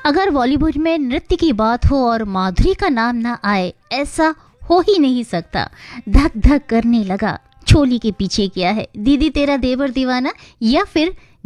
अगर बॉलीवुड में नृत्य की बात हो और माधुरी का नाम ना आए, ऐसा हो ही नहीं सकता। धक धक करने लगा, चोली के पीछे क्या है, दीदी तेरा देवर दीवाना, या फिर